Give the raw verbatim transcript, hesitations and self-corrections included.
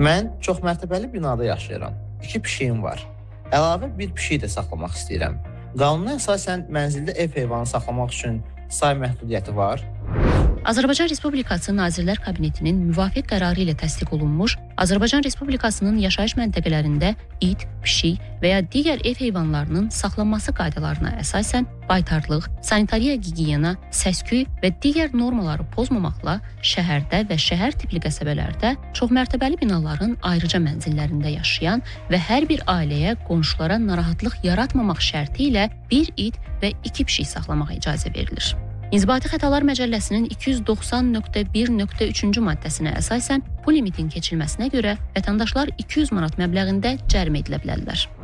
Mən çoxmərtəbəli binada yaşayıram. İki pişiyim var. Əlavə bir pişiyi də saxlamaq istəyirəm. Qanuna əsasən mənzildə ev heyvanı saxlamaq üçün say məhdudiyyəti var. Azərbaycan Respublikası Nazirlər Kabinetinin müvafiq qərarı ilə təsdiq olunmuş, Azərbaycan Respublikasının yaşayış məntəqələrində it, pişik və ya digər ev heyvanlarının saxlanması qaydalarına əsasən baytarlıq, sanitariya gigiyena, səs-küy və digər normaları pozmamaqla şəhərdə və şəhər tipli qəsəbələrdə çoxmərtəbəli binaların ayrıca mənzillərində yaşayan və hər bir ailəyə, qonşulara narahatlıq yaratmamaq şərti ilə bir it və iki pişik saxlamağa icazə verilir. İnzibati Xətalar Məcəlləsinin iki yüz doxsan nöqtə bir nöqtə üçüncü maddəsinə əsasən bu limitin keçilməsinə görə vətəndaşlar iki yüz manat məbləğində cərimə edilə bilərlər.